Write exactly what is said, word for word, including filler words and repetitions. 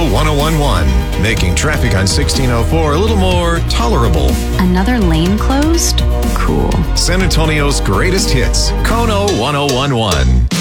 ten eleven, making traffic on sixteen oh four a little more tolerable. Another lane closed? Cool. San Antonio's greatest hits, Kono ten eleven.